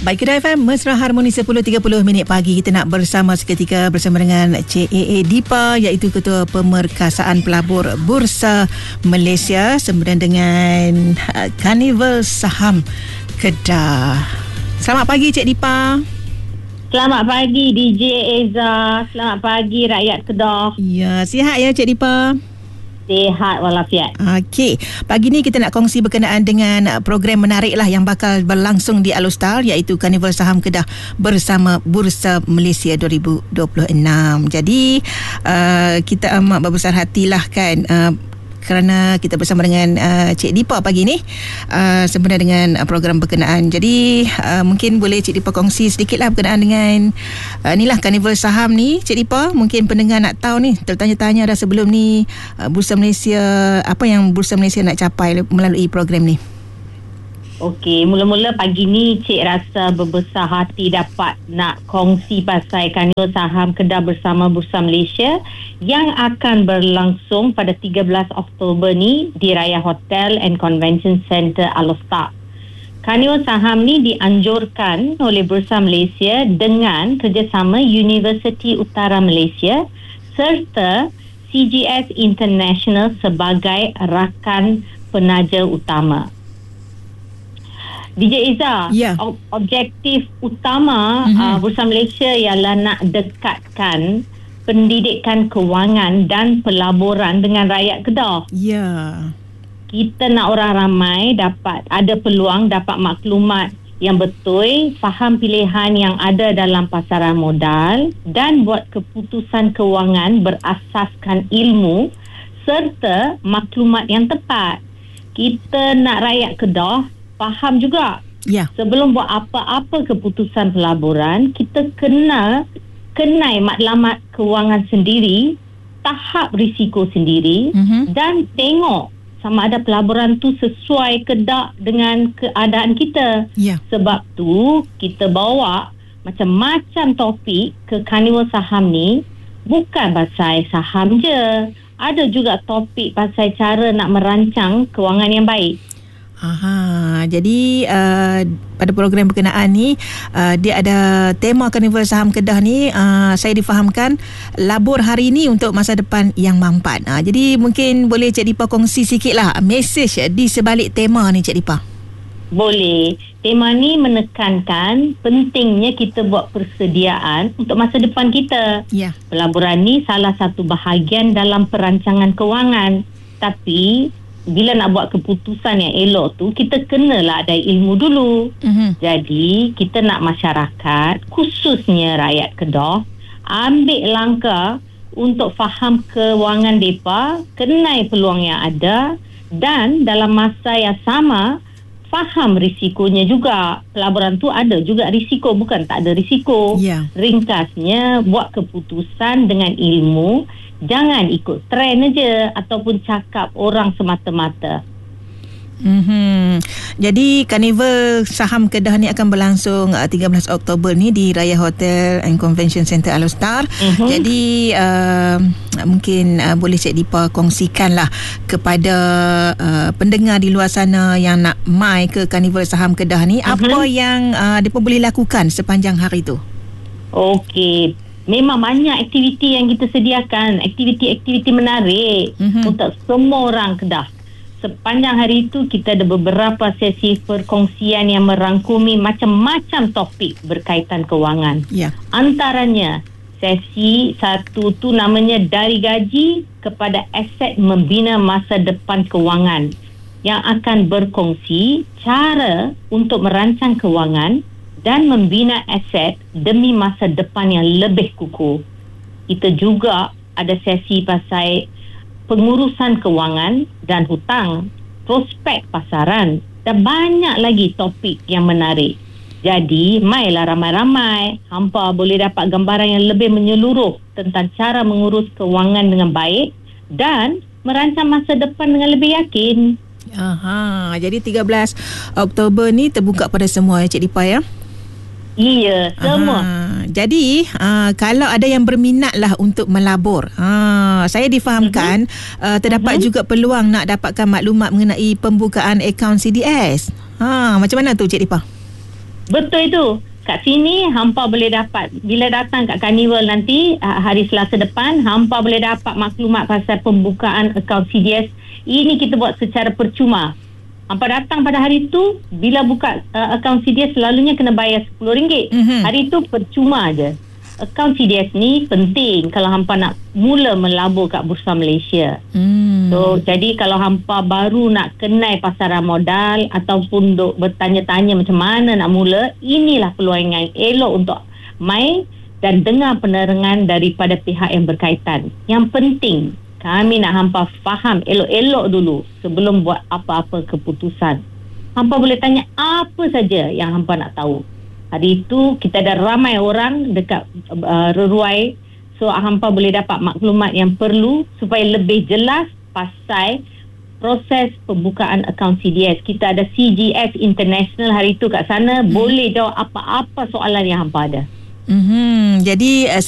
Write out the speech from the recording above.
Baik, Kedah FM, Mesra Harmoni 10.30 minit pagi. Kita nak bersama seketika bersama dengan Cik A.A. Dipa, iaitu Ketua Pemerkasaan Pelabur Bursa Malaysia, sempena dengan Karnival Saham Kedah. Selamat pagi, Cik Dipa. Selamat pagi DJ Eza. Selamat pagi rakyat Kedah. Ya, sihat ya Cik Dipa? Sihat walafiat. Okey, pagi ni kita nak kongsi berkenaan dengan program menarik lah yang bakal berlangsung di Alostar, iaitu Karnival Saham Kedah bersama Bursa Malaysia 2026. Jadi kita amat berbesar hatilah kan, kerana kita bersama dengan Cik Dipa pagi ni sempena dengan program berkenaan. Jadi mungkin boleh Cik Dipa kongsi sedikit lah berkenaan dengan inilah Karnival Saham ni, Cik Dipa. Mungkin pendengar nak tahu ni, tertanya-tanya dah sebelum ni, Bursa Malaysia, apa yang Bursa Malaysia nak capai melalui program ni? Okey, mula-mula pagi ni Cik rasa berbesar hati dapat nak kongsi pasal Karnival Saham Kedah bersama Bursa Malaysia yang akan berlangsung pada 13 Oktober ni di Raya Hotel and Convention Centre Alostar. Karnival Saham ni dianjurkan oleh Bursa Malaysia dengan kerjasama Universiti Utara Malaysia serta CGS International sebagai rakan penaja utama. DJ Iza, objektif utama Bursa Malaysia ialah nak dekatkan pendidikan kewangan dan pelaburan dengan rakyat Kedah. Ya. Kita nak orang ramai dapat ada peluang dapat maklumat yang betul, faham pilihan yang ada dalam pasaran modal dan buat keputusan kewangan berasaskan ilmu serta maklumat yang tepat. Kita nak rakyat Kedah faham juga. Ya. Sebelum buat apa-apa keputusan pelaburan, kita kenai maklumat kewangan sendiri, tahap risiko sendiri, dan tengok sama ada pelaburan tu sesuai ke tak dengan keadaan kita. Ya. Sebab tu kita bawa macam-macam topik ke Karnival Saham ni, bukan pasal saham je. Ada juga topik pasal cara nak merancang kewangan yang baik. Jadi pada program berkenaan ni dia ada tema Karnival Saham Kedah ni, saya difahamkan labur hari ni untuk masa depan yang mampan. Jadi mungkin boleh Cik Dipa kongsi sikit lah mesej di sebalik tema ni, Cik Dipa. Boleh. Tema ni menekankan pentingnya kita buat persediaan untuk masa depan kita. Ya. Pelaburan ni salah satu bahagian dalam perancangan kewangan. Tapi bila nak buat keputusan yang elok tu, kita kenalah ada ilmu dulu. Jadi kita nak masyarakat, khususnya rakyat Kedah, ambil langkah untuk faham kewangan mereka, kenai peluang yang ada, dan dalam masa yang sama faham risikonya juga. Pelaburan tu ada juga risiko, bukan tak ada risiko. Ringkasnya, buat keputusan dengan ilmu. Jangan ikut trend aja ataupun cakap orang semata-mata. Jadi Karnival Saham Kedah ni akan berlangsung 13 Oktober ni di Raya Hotel and Convention Centre Alostar. Jadi mungkin boleh Cik Dipa kongsikan lah kepada pendengar di luar sana yang nak mai ke Karnival Saham Kedah ni, apa yang mereka boleh lakukan sepanjang hari tu. Okey. Memang banyak aktiviti yang kita sediakan, aktiviti-aktiviti menarik untuk semua orang Kedah. Sepanjang hari itu kita ada beberapa sesi perkongsian yang merangkumi macam-macam topik berkaitan kewangan. Antaranya sesi satu tu namanya dari gaji kepada aset membina masa depan kewangan, yang akan berkongsi cara untuk merancang kewangan dan membina aset demi masa depan yang lebih kukuh. Kita juga ada sesi pasal pengurusan kewangan dan hutang, prospek pasaran dan banyak lagi topik yang menarik. Jadi, mailah ramai-ramai. Hampa boleh dapat gambaran yang lebih menyeluruh tentang cara mengurus kewangan dengan baik dan merancang masa depan dengan lebih yakin. Jadi 13 Oktober ni terbuka pada semua ya Cik Dipa ya? Iya, semua. Jadi kalau ada yang berminat lah untuk melabur, saya difahamkan terdapat juga peluang nak dapatkan maklumat mengenai pembukaan akaun CDS. Macam mana tu Cik Dipa? Betul itu. Kat sini hampa boleh dapat, bila datang kat Carnival nanti hari Selasa depan, hampa boleh dapat maklumat pasal pembukaan akaun CDS. Ini kita buat secara percuma. Hampa datang pada hari tu, bila buka akaun CDS selalunya kena bayar RM10. Hari tu percuma aja. Akaun CDS ni penting kalau hampa nak mula melabur kat Bursa Malaysia. So, jadi kalau hampa baru nak kenal pasaran modal ataupun duk bertanya-tanya macam mana nak mula, inilah peluang yang elok untuk main dan dengar penerangan daripada pihak yang berkaitan. Yang penting, kami nak hampa faham elok-elok dulu sebelum buat apa-apa keputusan. Hampa boleh tanya apa saja yang hampa nak tahu. Hari itu kita ada ramai orang dekat Reruai. So hampa boleh dapat maklumat yang perlu supaya lebih jelas pasal proses pembukaan akaun CDS. Kita ada CGS International hari itu kat sana. Boleh jawab apa-apa soalan yang hampa ada. Jadi